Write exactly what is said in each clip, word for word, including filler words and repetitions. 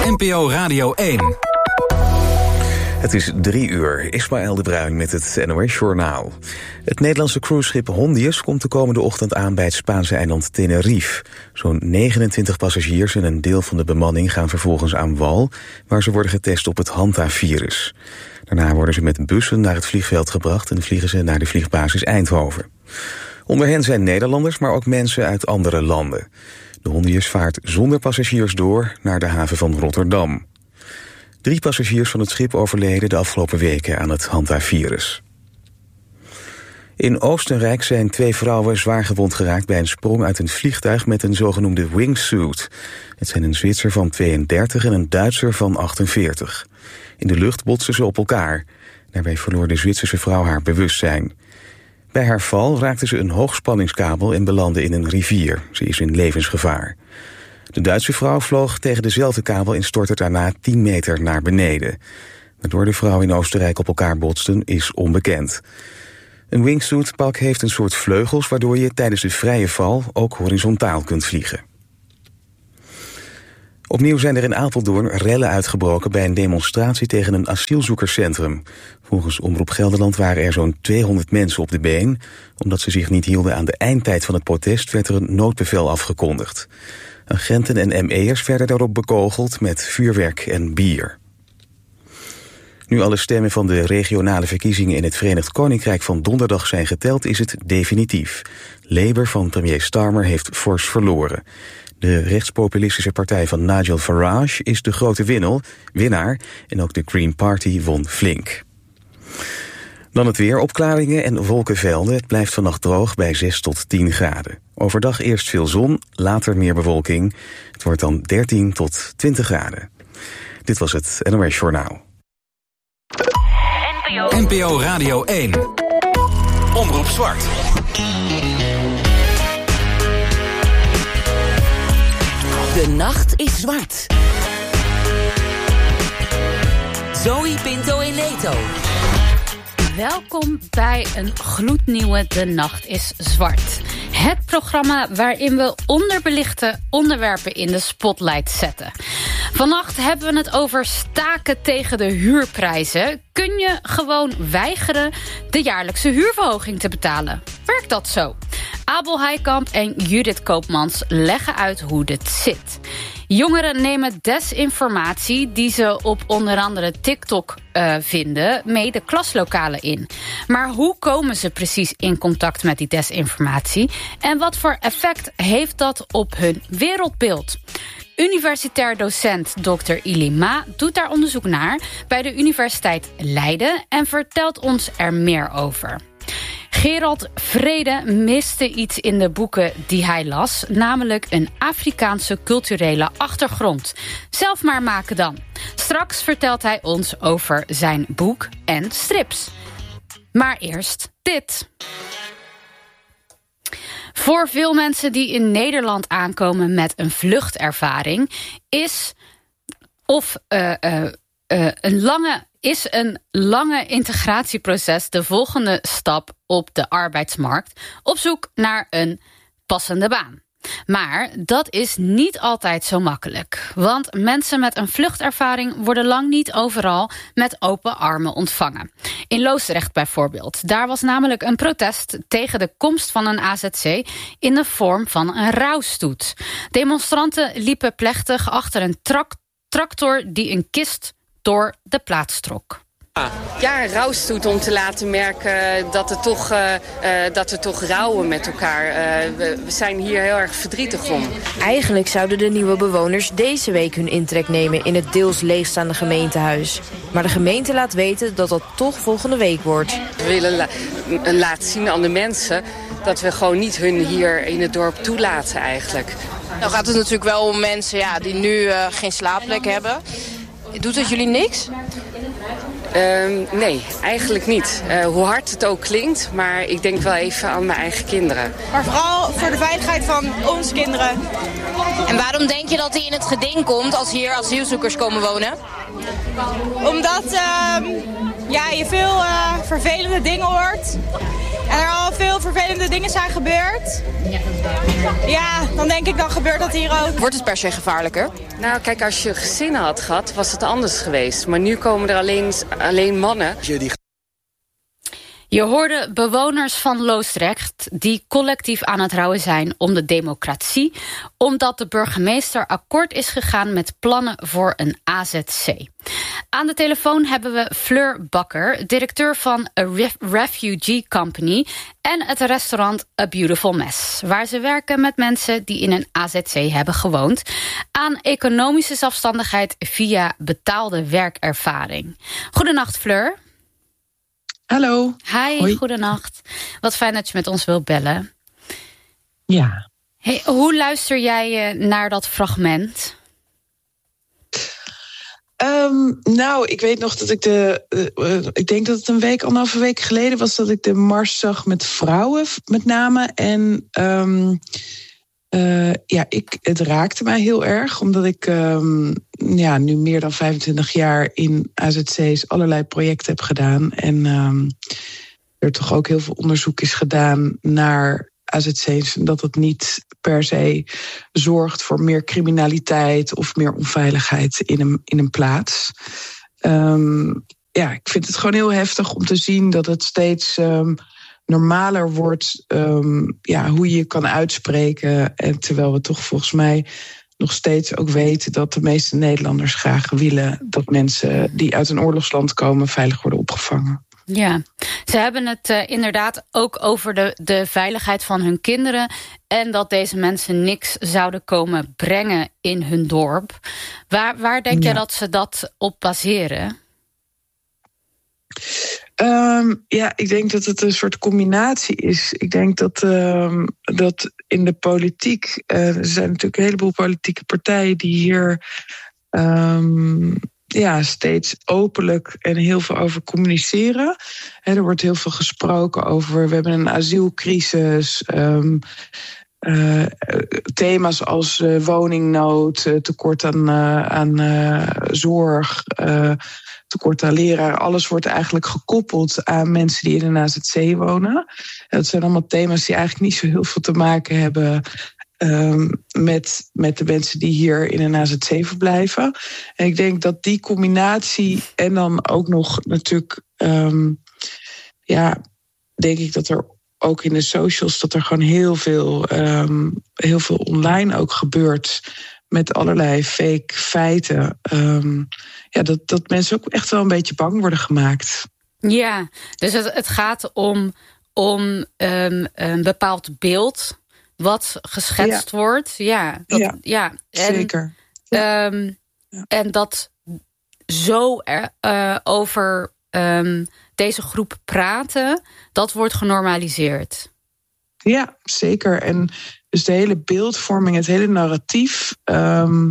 N P O Radio één. Het is drie uur. Ismaël de Bruin met het N O S-journaal. Het Nederlandse cruiseschip Hondius komt de komende ochtend aan bij het Spaanse eiland Tenerife. Zo'n negenentwintig passagiers en een deel van de bemanning gaan vervolgens aan wal, waar ze worden getest op het Hanta-virus. Daarna worden ze met bussen naar het vliegveld gebracht en vliegen ze naar de vliegbasis Eindhoven. Onder hen zijn Nederlanders, maar ook mensen uit andere landen. De Hondius vaart zonder passagiers door naar de haven van Rotterdam. Drie passagiers van het schip overleden de afgelopen weken aan het Hanta-virus. In Oostenrijk zijn twee vrouwen zwaar gewond geraakt bij een sprong uit een vliegtuig met een zogenoemde wingsuit. Het zijn een Zwitser van tweeëndertig en een Duitser van achtenveertig. In de lucht botsten ze op elkaar. Daarbij verloor de Zwitserse vrouw haar bewustzijn. Bij haar val raakte ze een hoogspanningskabel en belandde in een rivier. Ze is in levensgevaar. De Duitse vrouw vloog tegen dezelfde kabel en stortte daarna tien meter naar beneden. Waardoor de vrouw in Oostenrijk op elkaar botsten is onbekend. Een wingsuitpak heeft een soort vleugels waardoor je tijdens de vrije val ook horizontaal kunt vliegen. Opnieuw zijn er in Apeldoorn rellen uitgebroken bij een demonstratie tegen een asielzoekerscentrum. Volgens Omroep Gelderland waren er zo'n tweehonderd mensen op de been. Omdat ze zich niet hielden aan de eindtijd van het protest werd er een noodbevel afgekondigd. Agenten en M E'ers werden daarop bekogeld met vuurwerk en bier. Nu alle stemmen van de regionale verkiezingen in het Verenigd Koninkrijk van donderdag zijn geteld, is het definitief. Labour van premier Starmer heeft fors verloren. De rechtspopulistische partij van Nigel Farage is de grote winnaar, winnaar en ook de Green Party won flink. Dan het weer, opklaringen en wolkenvelden. Het blijft vannacht droog bij zes tot tien graden. Overdag eerst veel zon, later meer bewolking. Het wordt dan dertien tot twintig graden. Dit was het N O S-journaal. N P O Radio één. Omroep Zwart. De nacht is zwart. Zoe Pinto in Leto. Welkom bij een gloednieuwe De Nacht is Zwart. Het programma waarin we onderbelichte onderwerpen in de spotlight zetten. Vannacht hebben we het over staken tegen de huurprijzen. Kun je gewoon weigeren de jaarlijkse huurverhoging te betalen? Werkt dat zo? Abel Heikamp en Judith Koopmans leggen uit hoe dit zit. Jongeren nemen desinformatie die ze op onder andere TikTok uh, vinden mee de klaslokalen in. Maar hoe komen ze precies in contact met die desinformatie? En wat voor effect heeft dat op hun wereldbeeld? Universitair docent dokter Ilima doet daar onderzoek naar bij de Universiteit Leiden en vertelt ons er meer over. Gerald Vrede miste iets in de boeken die hij las, namelijk een Afrikaanse culturele achtergrond. Zelf maar maken dan. Straks vertelt hij ons over zijn boek en strips. Maar eerst dit. Voor veel mensen die in Nederland aankomen met een vluchtervaring is of uh, uh, uh, een lange is een lange integratieproces de volgende stap op de arbeidsmarkt op zoek naar een passende baan. Maar dat is niet altijd zo makkelijk. Want mensen met een vluchtervaring worden lang niet overal met open armen ontvangen. In Loosdrecht bijvoorbeeld. Daar was namelijk een protest tegen de komst van een A Z C in de vorm van een rouwstoet. Demonstranten liepen plechtig achter een trak- tractor die een kist door de plaats trok. Ja, een rouwstoet om te laten merken dat, het toch, uh, uh, dat we toch rouwen met elkaar. Uh, we, we zijn hier heel erg verdrietig om. Eigenlijk zouden de nieuwe bewoners deze week hun intrek nemen in het deels leegstaande gemeentehuis. Maar de gemeente laat weten dat dat toch volgende week wordt. We willen la- laten zien aan de mensen dat we gewoon niet hun hier in het dorp toelaten eigenlijk. Nou gaat het natuurlijk wel om mensen ja, die nu uh, geen slaapplek hebben. Doet het jullie niks? Uh, nee, eigenlijk niet. Uh, hoe hard het ook klinkt, maar ik denk wel even aan mijn eigen kinderen. Maar vooral voor de veiligheid van onze kinderen. En waarom denk je dat die in het geding komt als hier asielzoekers komen wonen? Omdat uh, ja, je veel uh, vervelende dingen hoort. en er al veel vervelende dingen zijn gebeurd, ja, dan denk ik, dan gebeurt dat hier ook. Wordt het per se gevaarlijker? Nou, kijk, als je gezinnen had gehad, was het anders geweest. Maar nu komen er alleen, alleen mannen. Je hoorde bewoners van Loosdrecht die collectief aan het rouwen zijn om de democratie, omdat de burgemeester akkoord is gegaan met plannen voor een A Z C. Aan de telefoon hebben we Fleur Bakker, directeur van A Refugee Company en het restaurant A Beautiful Mess, waar ze werken met mensen die in een A Z C hebben gewoond aan economische zelfstandigheid via betaalde werkervaring. Goedenacht, Fleur. Hallo. Hi, Hoi. Goedenacht. Wat fijn dat je met ons wilt bellen. Ja. Hey, hoe luister jij uh, naar dat fragment? Um, nou, ik weet nog dat ik de... Uh, uh, ik denk dat het een week, anderhalve week geleden was dat ik de mars zag met vrouwen, met name. En um, uh, ja, ik, het raakte mij heel erg, omdat ik um, ja, nu meer dan vijfentwintig jaar in A Z C's allerlei projecten heb gedaan. En um, er toch ook heel veel onderzoek is gedaan naar A Z C's en dat het niet per se zorgt voor meer criminaliteit of meer onveiligheid in een, in een plaats. Um, ja, ik vind het gewoon heel heftig om te zien dat het steeds um, normaler wordt, um, ja, hoe je je kan uitspreken. En terwijl we toch volgens mij nog steeds ook weten dat de meeste Nederlanders graag willen dat mensen die uit een oorlogsland komen veilig worden opgevangen. Ja, ze hebben het uh, inderdaad ook over de, de veiligheid van hun kinderen en dat deze mensen niks zouden komen brengen in hun dorp. Waar, waar denk ja. je dat ze dat op baseren? Um, ja, ik denk dat het een soort combinatie is. Ik denk dat, um, dat in de politiek, uh, er zijn natuurlijk een heleboel politieke partijen die hier um, ja, steeds openlijk en heel veel over communiceren. He, er wordt heel veel gesproken over, we hebben een asielcrisis, um, uh, thema's als uh, woningnood, uh, tekort aan, uh, aan uh, zorg, uh, tekort aan leraren. Alles wordt eigenlijk gekoppeld aan mensen die in een A Z C wonen. En dat zijn allemaal thema's die eigenlijk niet zo heel veel te maken hebben Um, met, met de mensen die hier in een A Z C verblijven. En ik denk dat die combinatie en dan ook nog natuurlijk, um, ja, denk ik dat er ook in de socials dat er gewoon heel veel, um, heel veel online ook gebeurt met allerlei fake feiten. Um, ja, dat, dat mensen ook echt wel een beetje bang worden gemaakt. Ja, dus het, het gaat om, om um, een bepaald beeld wat geschetst ja. wordt. Ja, dat, ja, ja. En, zeker. Ja. Um, ja. En dat zo er, uh, over um, deze groep praten, dat wordt genormaliseerd. Ja, zeker. En dus de hele beeldvorming, het hele narratief um,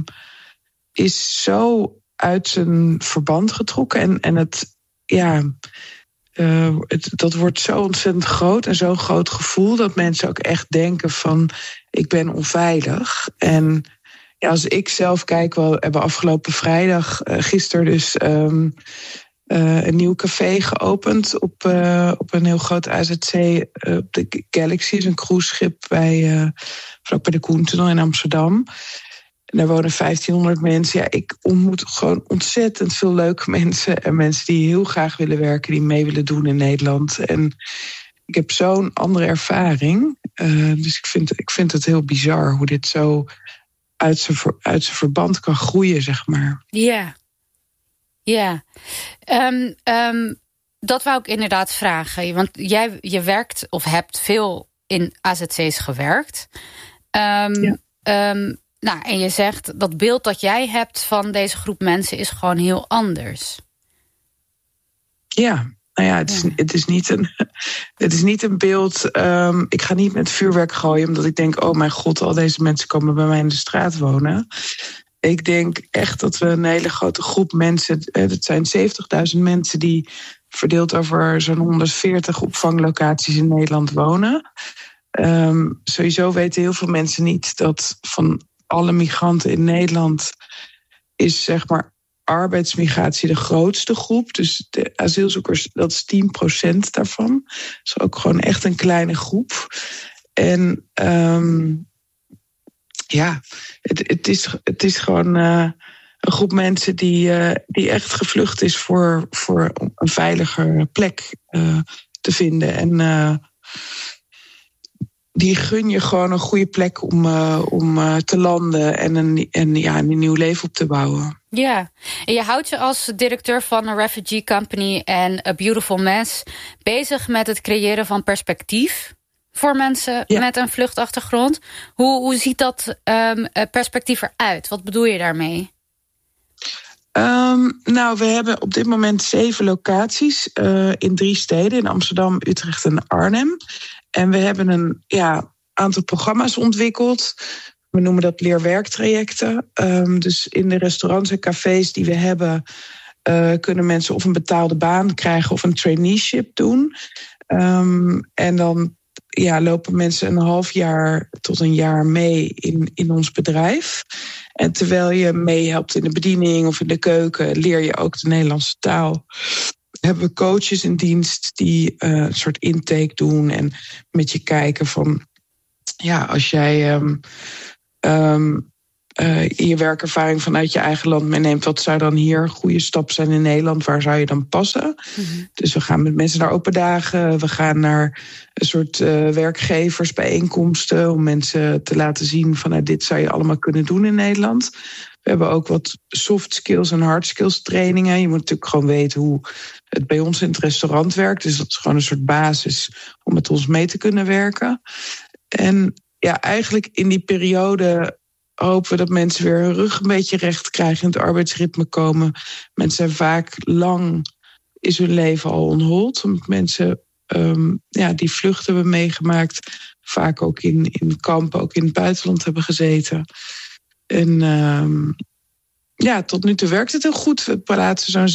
is zo uit zijn verband getrokken. En, en het, ja, uh, het, dat wordt zo ontzettend groot en zo'n groot gevoel dat mensen ook echt denken van, ik ben onveilig. En ja, als ik zelf kijk, we hebben afgelopen vrijdag, uh, gisteren dus um, uh, een nieuw café geopend op, uh, op een heel groot A Z C, uh, op de Galaxy, is een cruiseschip bij, uh, vlak bij de Koentunnel in Amsterdam. En daar wonen vijftienhonderd mensen. Ja, ik ontmoet gewoon ontzettend veel leuke mensen en mensen die heel graag willen werken, die mee willen doen in Nederland. En ik heb zo'n andere ervaring. Uh, dus ik vind, ik vind het heel bizar hoe dit zo uit zijn, uit zijn verband kan groeien, zeg maar. Ja, ja. Um, um, dat wou ik inderdaad vragen. Want jij je werkt of hebt veel in A Z C's gewerkt. Um, ja. um, nou, en je zegt dat beeld dat jij hebt van deze groep mensen is gewoon heel anders. Ja. Nou ja, het is, het is, niet, een, het is niet een beeld. Um, ik ga niet met vuurwerk gooien, omdat ik denk, oh mijn god, al deze mensen komen bij mij in de straat wonen. Ik denk echt dat we een hele grote groep mensen, het zijn zeventigduizend mensen die verdeeld over zo'n honderdveertig opvanglocaties in Nederland wonen. Um, sowieso weten heel veel mensen niet dat van alle migranten in Nederland is zeg maar arbeidsmigratie de grootste groep. Dus de asielzoekers, dat is tien procent daarvan. Dat is ook gewoon echt een kleine groep. En um, ja, het, het, is, het is gewoon uh, een groep mensen die, uh, die echt gevlucht is voor, voor een veiliger plek uh, te vinden. En uh, die gun je gewoon een goede plek om, uh, om uh, te landen en, een, en ja, een nieuw leven op te bouwen. Ja, en je houdt je als directeur van een refugee company en A Beautiful Mess bezig met het creëren van perspectief voor mensen ja. met een vluchtachtergrond. Hoe, hoe ziet dat um, perspectief eruit? Wat bedoel je daarmee? Um, nou, we hebben op dit moment zeven locaties uh, in drie steden. In Amsterdam, Utrecht en Arnhem. En we hebben een ja, aantal programma's ontwikkeld. We noemen dat leerwerktrajecten. Um, dus in de restaurants en cafés die we hebben Uh, kunnen mensen of een betaalde baan krijgen of een traineeship doen. Um, en dan ja, lopen mensen een half jaar tot een jaar mee in, in ons bedrijf. En terwijl je meehelpt in de bediening of in de keuken, leer je ook de Nederlandse taal. Hebben we coaches in dienst die uh, een soort intake doen en met je kijken van ja, als jij um, um, uh, je werkervaring vanuit je eigen land meeneemt, wat zou dan hier een goede stap zijn in Nederland? Waar zou je dan passen? Mm-hmm. Dus we gaan met mensen naar open dagen. We gaan naar een soort uh, werkgeversbijeenkomsten om mensen te laten zien van nou, dit zou je allemaal kunnen doen in Nederland. We hebben ook wat soft skills en hard skills trainingen. Je moet natuurlijk gewoon weten hoe het bij ons in het restaurant werkt. Dus dat is gewoon een soort basis om met ons mee te kunnen werken. En ja, eigenlijk in die periode hopen we dat mensen weer hun rug een beetje recht krijgen, in het arbeidsritme komen. Mensen zijn vaak lang, is hun leven al on hold. Omdat mensen um, ja, die vlucht hebben meegemaakt, vaak ook in, in kampen, ook in het buitenland hebben gezeten. En um, ja, tot nu toe werkt het heel goed. We praten zo'n